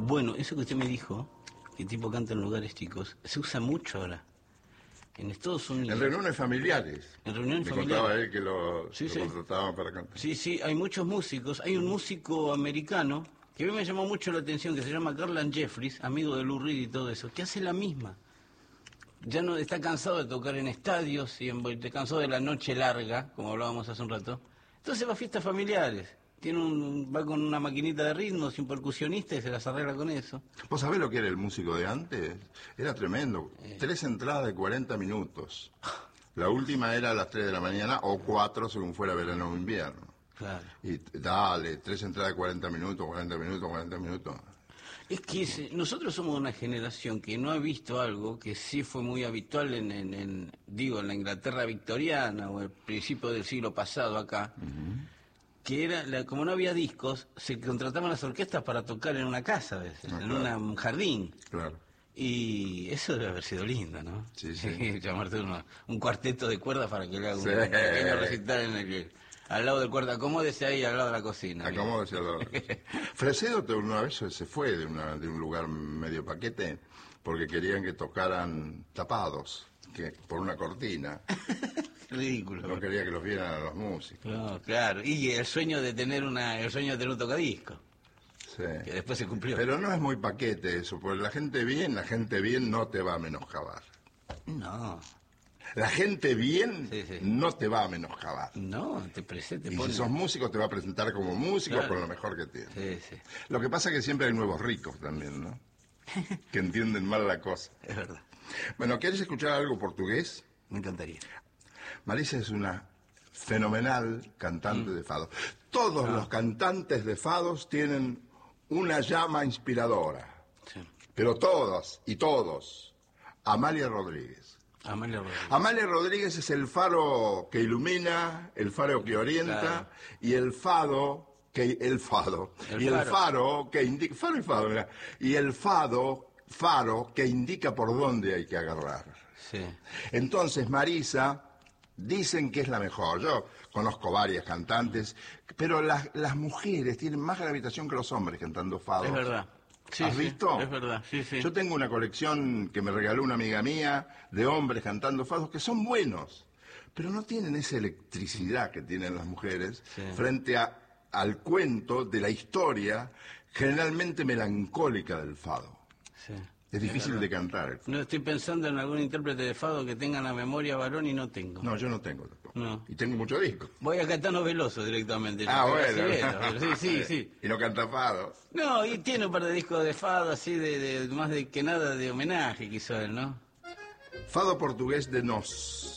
Bueno, eso que usted me dijo, que tipo canta en lugares chicos, se usa mucho ahora. En Estados Unidos. En reuniones familiares. En reuniones Me familiares. contaba él que lo Sí. contrataban para cantar. Sí, hay muchos músicos. Hay un músico americano que a mí me llamó mucho la atención, que se llama Garland Jeffries, amigo de Lou Reed y todo eso, que hace la misma. Ya no está cansado de tocar en estadios y está cansado de la noche larga, como hablábamos hace un rato. Entonces va a fiestas familiares. Va con una maquinita de ritmos, un percusionista y se las arregla con eso. ¿Vos sabés lo que era el músico de antes? Era tremendo. 3 entradas de 40 minutos. La última era a las 3 de la mañana o 4 según fuera verano o invierno. Claro. Y dale, 3 entradas de 40 minutos, 40 minutos, 40 minutos. Es que nosotros somos una generación que no ha visto algo que sí fue muy habitual en la Inglaterra victoriana o el principio del siglo pasado acá. Que era, como no había discos, se contrataban las orquestas para tocar en una casa a veces, un jardín. Claro. Y eso debe haber sido lindo, ¿no? Sí, sí. Llamarte un cuarteto de cuerdas para que le haga un pequeño recital al lado del cuarto. Acomódese ahí al lado de la cocina. Acomódese al lado de la cocina. Fresedo una vez se fue de un lugar medio paquete porque querían que tocaran tapados por una cortina. Ridículo. No quería que los vieran a los músicos. No, claro. Y el sueño de tener un tocadisco. Sí. Que después se cumplió. Pero no es muy paquete eso, porque la gente bien no te va a menoscabar. No. La gente bien Sí. no te va a menoscabar. No, te presenta. Y si sos músico te va a presentar como músico, claro, con lo mejor que tiene. Sí. Lo que pasa es que siempre hay nuevos ricos también, ¿no? Que entienden mal la cosa. Es verdad. Bueno, ¿quieres escuchar algo portugués? Me encantaría. Marisa es una fenomenal cantante de fado. Todos los cantantes de fados tienen una llama inspiradora. Sí. Pero todos y todos. Amalia Rodríguez. Amalia Rodríguez es el faro que ilumina, el faro que orienta, claro, y el faro que indica, y el faro que indica por dónde hay que agarrar. Sí. Entonces Marisa dicen que es la mejor. Yo conozco varias cantantes, pero las mujeres tienen más gravitación que los hombres cantando fados. Es verdad. Sí, ¿Has visto? Es verdad, sí. Yo tengo una colección que me regaló una amiga mía de hombres cantando fados que son buenos, pero no tienen esa electricidad que tienen las mujeres frente al cuento de la historia generalmente melancólica del fado. Sí. Es difícil de cantar. No estoy pensando en algún intérprete de fado que tenga la memoria varón y no tengo. No, yo no tengo tampoco. No. Y tengo muchos discos. Voy a Caetano Veloso directamente. Bueno. Sí. Y no canta fado. No, y tiene un par de discos de fado así, más de que nada de homenaje quiso él, ¿no? Fado portugués de Nos.